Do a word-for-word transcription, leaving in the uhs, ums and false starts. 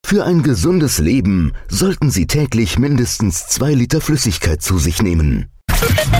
Für ein gesundes Leben sollten Sie täglich mindestens zwei Liter Flüssigkeit zu sich nehmen.